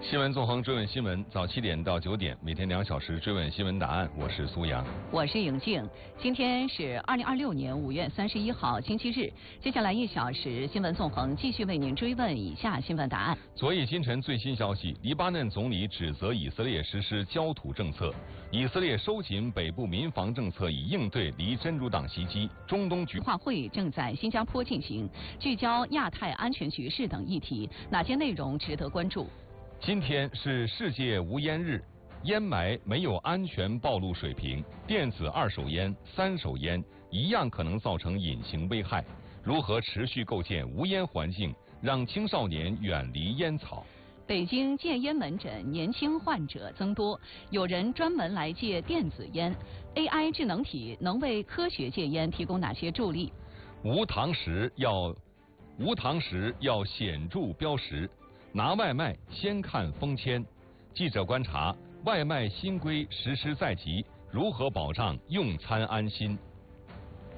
新闻纵横追问新闻，早7点到9点，每天2小时追问新闻答案。我是苏阳， 我是颖静。今天是2026年5月31号，星期日。接下来1小时，新闻纵横继续为您追问以下新闻答案。 昨夜今晨最新消息，黎巴嫩总理指责以色列实施焦土政策，以色列收紧北部民防政策以应对黎真主党袭击。中东局话会正在新加坡进行，聚焦亚太安全局势等议题，哪些内容值得关注？ 今天是世界无烟日，烟霾没有安全暴露水平，电子二手烟、三手烟一样可能造成隐形危害。如何持续构建无烟环境，让青少年远离烟草？ 北京戒烟门诊年轻患者增多，有人专门来戒电子烟。AI 智能体能为科学戒烟提供哪些助力？ 无糖时要显著标识。拿外卖先看封签。记者观察，外卖新规实施在即，如何保障用餐安心？